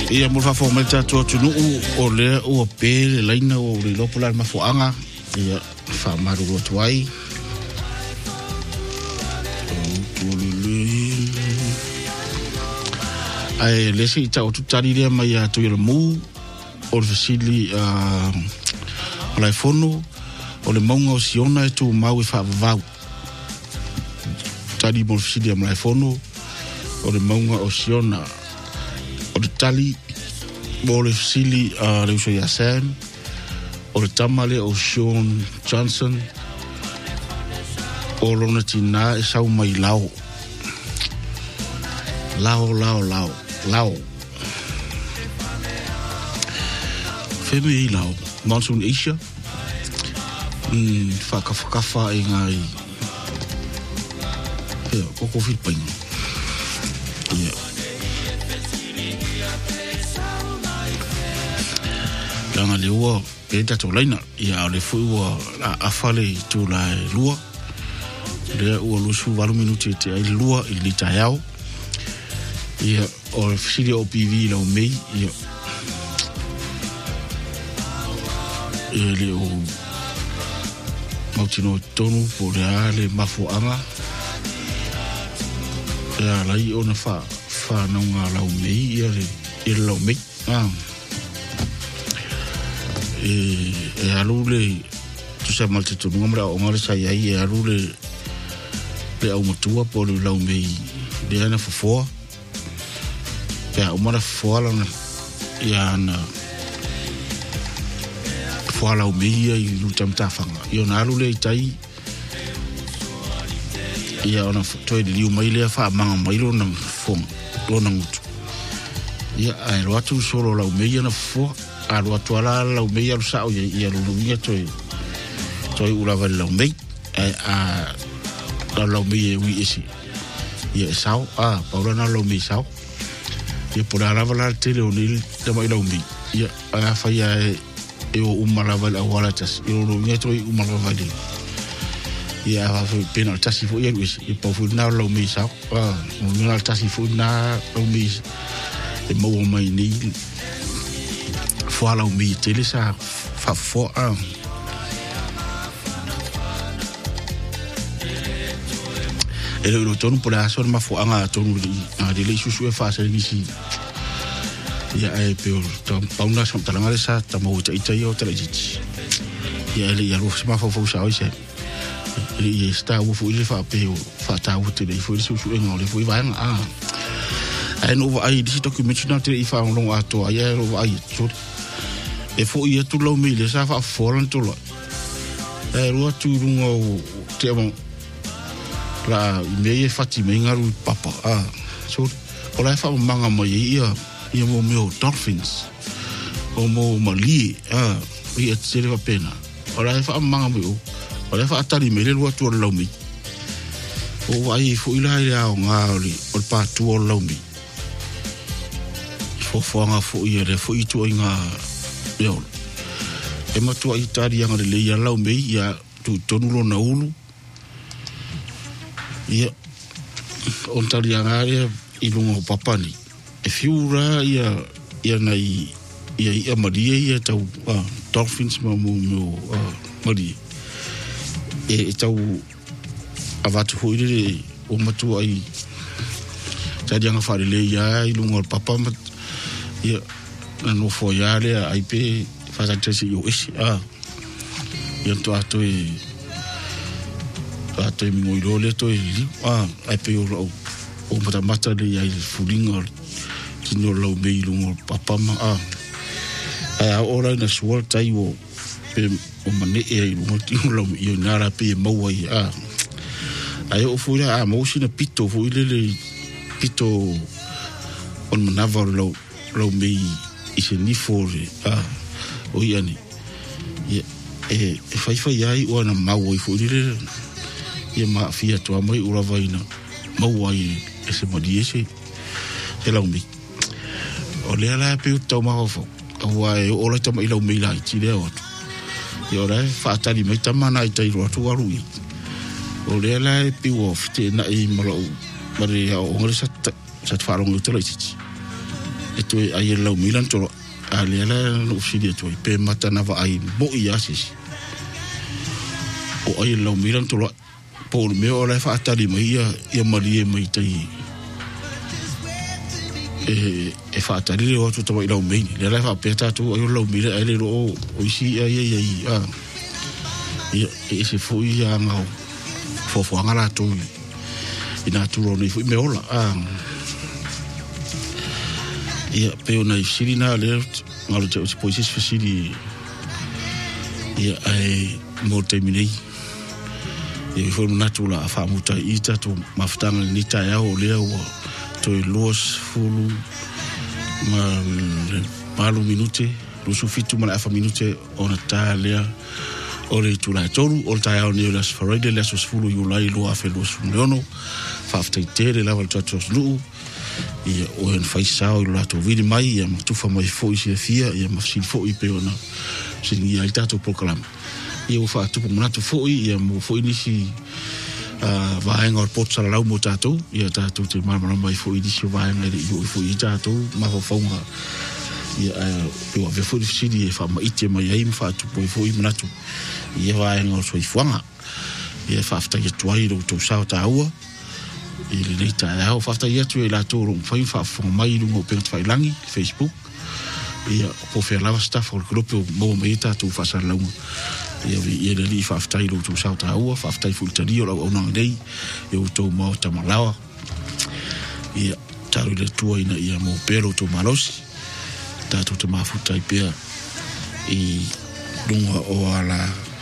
Ia mo fa fo me tato tunu o le o pe le laina o le lopola ma fo anga ia fa maru o tuai ai le si ta o tutari le mai ya to le mu o le fasili o le fono o le monga o siona e tu mau e fa vau tali mo fasili o le fono o le monga o siona o le tali o le fasili le uso ya Sam o le tamale o Sean Johnson o lona tina e sau mai lao femi lao Monsoon Asia whakawhakafa e ngai o COVID painga langa le ua e tato laina ia le fui ua a fale tu la lua le ua lusu 8 minuti te ai lua i lita yao ia o le fasili o PV lau mei ia le o mautino tonu po le a le mafuanga ia lai o na fa naunga lau mei ia le lau mei e alu le tu sa malte tonu ngamra o ngare sa iai e alu le au matua po le lau mei le ana fofoa ya umara foala na ya na foala o meia i lutam tafanga yo na alu le tai ya ona toi de liu mai le fa manga mai lo na fom lo na ngutu ya ai lo atu solo la meia na fo a lo atu ala la meia lo sa o ya lo vinga toi ula va la mei a la meia wi isi ya sao paula na lo mei sao ia por arava la tele o nil te mai la umi ia a fa ia e o umalava la wala tas i lo ia toi umalava le ia fa pena tas fo ia wis i pa fu na la umi sa o na tas fu na umi e mo mai ni fo la umi tele sa fa fo ele lo tonu por aso ma fo anga tonu de le susu e fa sa ni si ya e peor pauna son talanga sa tamo ita yo tele jiti ya ele ya lo ma fo sa o se ele sta u fu ile fa pe fa ta u tele fo susu e ngole fo va ai no ai di documentary na tele fa long ato ya ro ai so e fo ia tu lo mi le sa fa fo lan to lo e ro tu rungo te mo la me fati me ngaru papa so ola fa manga mo ia mo meu dolphins o mo mali ia tsere va pena ola fa manga mo ola fa atari me le watu la mi o ai fu ila ia ngari o pa tu o la mi fo nga fu ia le fu itu inga yo e ma tu ai tari nga le ia la mi ia tu tonulo na ulu ia on tali angare i lungo papani e fiura ia nai ia maria ia tau dolphins mo maria e tau avatu hoire o matu ai tadi anga fare le ia i lungo papa ia no foiale ai pe fasa tesi yo isi ia to ato ato mi ngoi le to ai pe o mata le ai fulinga tino lo me lungo papa ma ai ora na suor tai o mane e lungo tino lo io nara pe mau ai ai o fuira mo sina pito fu le pito on manava lo me i se ni fore o iani e fai ai o na mau i fu le ia ma fia to mai ura vaina mau ai ese modiese se la umi o le ala pe to ma fo o ai o la tama ila umi la ti le o ia ora fa tali mai tama na tai ro tu aru o le ala pe o fte na i malo mari o ngore sa fa ro ngutela ti e to ai lau milan to ale ala no fidi to pe mata na va ai bo ia sis o ai lau milan to po me o la fa tali mai ia mali mai tai e fa tali o to lau mai le la fa pe ta to ai lau milan ai le o isi ai e se foi ia ngau fo ngala to ina turo ni foi me ola ia pe ona isirina le ngalo te o poisis fasili ia ai mo terminei ia foi natula fa muta ita to maftanga ni ta ya o le o to los fulu malu minute lo sufitu mala fa minute ona ta le o le tula toru o ta ya ni las faride las fulu yu lai lo afe lo sunono fa after la val tatos lu ia o en faisao i lato vidi mai ia matufa mai foi se fia ia mafsi foi pe ona sin ia tato program ia o fa tu manato foi ia mo foi nisi va en or pot sala lau mo tato ia tato te mama mai foi nisi va en le i foi tato ma fo fonga ia o ave foi sidi fa mai te mai ai fa tu foi manato ia va en or foi fonga ia fa afta ia tuai do to sa ta ua ele leita ao fafta ia tu la toro foi fa mai lungo pe fai langi Facebook ia po fer lava staff o grupo mo meita tu fa sala ia le li fafta i lo tu sa ta ua fafta i fultari o ona dei eu to mo ta malawa ia taru le tu ina ia mo pero to malos ta tu te mafuta i pe i lungo o ala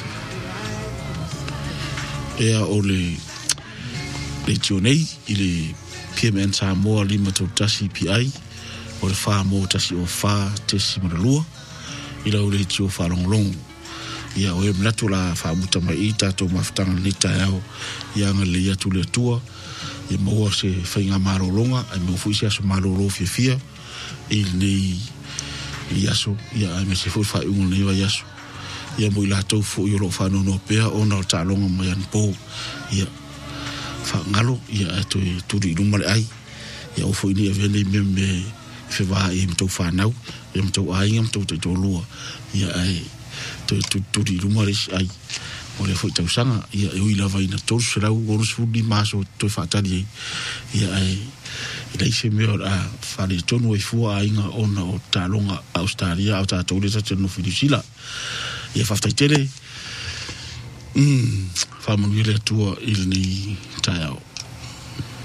ia ole le tionei ile PMN sa mo lima to tasi PI o le fa mo tasi o fa tesi malua ila o le tio fa long ia o e mlatu la fa muta mai ita to maftanga nita yao ia nga le ia tu le tua ia mo se fainga maro longa ai mo fuisi aso maro lo fia il nei iaso ia ai me se foi fa un nei va iaso ia mo ila to fo yo lo fa no pea ona o ta longa mai an po ia fa ngalo ia to turi lumale ai ia o foi ni vele me fe va e to fa nau e to ai am to lua ia ai to turi lumale ai o le foi tau sanga ia e ila vai na to sera o fu di maso to fa tali ia ai ile se me ora fa le tonu e fu ai nga ona o talonga Australia o ta to le ta no finisila ia fa tele fa mo ile tua il ni tao